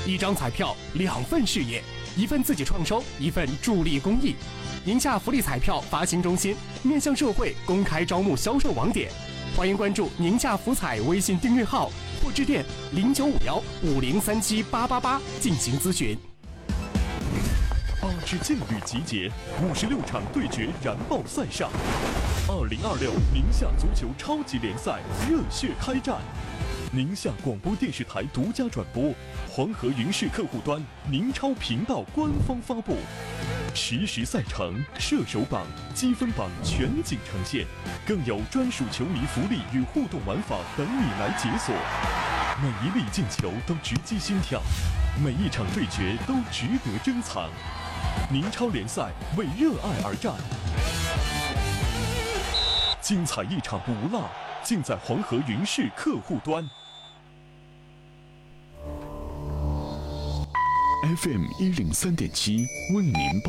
一张彩票2份事业，一份自己创收，一份助力公益。宁夏福利彩票发行中心面向社会公开招募销售网点，欢迎关注宁夏福彩微信订阅号或致电095150378888进行咨询。 8支劲旅集结，56场对决燃爆赛上，2026宁夏足球超级联赛热血开战。宁夏广播电视台独家转播，黄河云视客户端、宁超频道官方发布，实时赛程、射手榜、积分榜全景呈现，更有专属球迷福利与互动玩法等你来解锁。每一粒进球都直击心跳，每一场对决都值得珍藏。宁超联赛为热爱而战，精彩一场不落，尽在黄河云视客户端。 FM 103.7为您